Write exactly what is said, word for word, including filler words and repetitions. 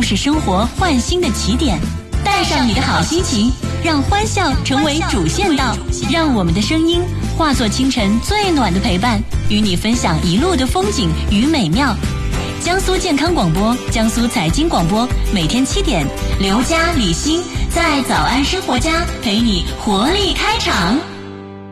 就是生活焕新的起点。带上你的好心情，让欢笑成为主线道，让我们的声音化作清晨最暖的陪伴，与你分享一路的风景与美妙。江苏健康广播，江苏财经广播，每天七点，刘佳、李欣在早安生活家陪你活力开场。